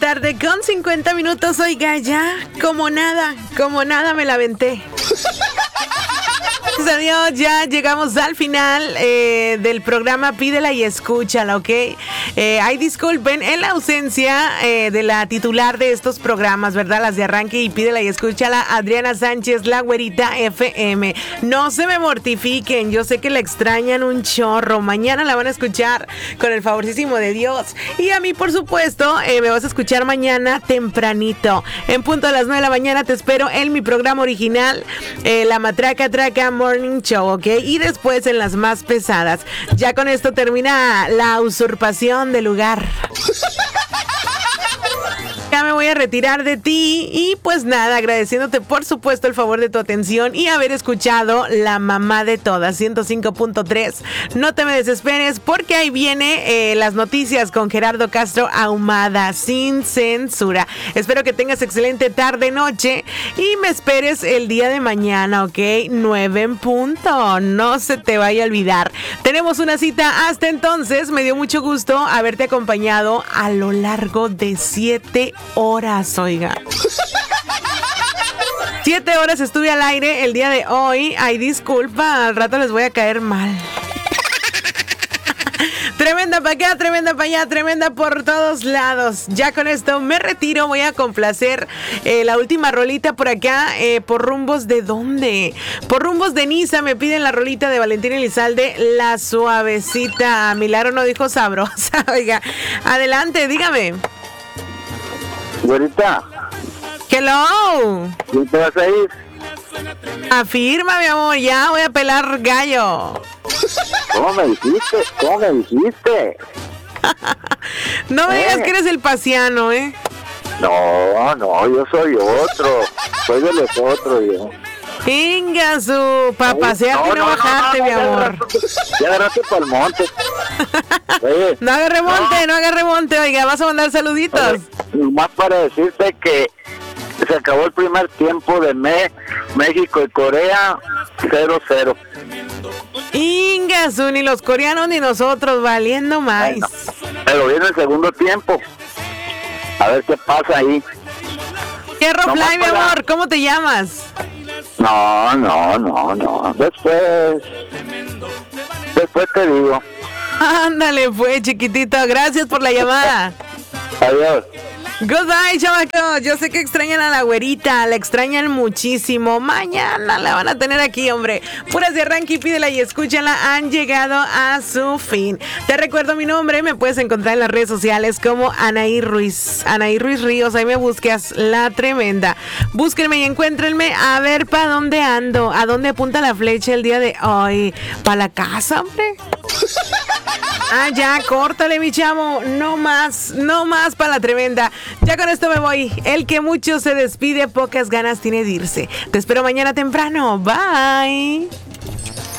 tarde con 50 minutos. Oiga, ya, como nada me la aventé. Gracias a Dios, ya llegamos al final del programa Pídela y Escúchala, ¿ok? Ay, disculpen, en la ausencia de la titular de estos programas, ¿verdad? Las de Arranque y Pídela y Escúchala, Adriana Sánchez, la güerita FM. No se me mortifiquen, yo sé que la extrañan un chorro. Mañana la van a escuchar con el favorcísimo de Dios. Y a mí, por supuesto, me vas a escuchar mañana tempranito. En punto a las 9 de la mañana te espero en mi programa original, La Matraca Traca Morning Show, ¿ok? Y después en las más pesadas. Ya con esto termina la usurpación del lugar. Ya me voy a retirar de ti y pues nada, agradeciéndote por supuesto el favor de tu atención y haber escuchado La Mamá de Todas, 105.3. No te me desesperes porque ahí viene las noticias con Gerardo Castro Ahumada, sin censura. Espero que tengas excelente tarde, noche y me esperes el día de mañana, ¿ok? 9 en punto, no se te vaya a olvidar. Tenemos una cita hasta entonces, me dio mucho gusto haberte acompañado a lo largo de 7 horas, oiga. 7 horas estuve al aire el día de hoy. Ay, disculpa, al rato les voy a caer mal. Tremenda para acá, tremenda para allá, tremenda por todos lados. Ya con esto me retiro, voy a complacer la última rolita por acá, por rumbos de ¿dónde? Por rumbos de Niza me piden la rolita de Valentín Elizalde, La Suavecita. Milagro no dijo sabrosa, oiga. Adelante, dígame. Güerita. Hello. ¿Quién te vas a ir? Afirma, mi amor, ya voy a pelar gallo. ¿Cómo me dijiste? No me digas que eres el pasiano, ¿eh? No, yo soy otro. Soy de los otros, yo. Venga, su papasearte y no bajarte, mi amor. Ya agarraste para el monte. Oye, no haga remonte, oiga, vas a mandar saluditos. Oye, nomás para decirte que se acabó el primer tiempo de México y Corea 0-0. Ingasu, ni los coreanos ni nosotros, valiendo más. Bueno, pero viene el segundo tiempo. A ver qué pasa ahí. Hierro Fly, mi amor, ¿cómo te llamas? No. Después te digo. Ándale, pues, chiquitito. Gracias por la llamada. Adiós. Goodbye, chamacos. Yo sé que extrañan a la güerita, la extrañan muchísimo. Mañana la van a tener aquí, hombre. Puras de Arranque y Pídela y Escúchala han llegado a su fin. Te recuerdo mi nombre, me puedes encontrar en las redes sociales como Anaí Ruiz. Anaí Ruiz Ríos, ahí me buscas, la tremenda. Búsquenme y encuéntrenme a ver para dónde ando, a dónde apunta la flecha el día de hoy. ¿Para la casa, hombre? Ah, ya, córtale, mi chamo. No más para la tremenda. Ya con esto me voy. El que mucho se despide, pocas ganas tiene de irse. Te espero mañana temprano. Bye.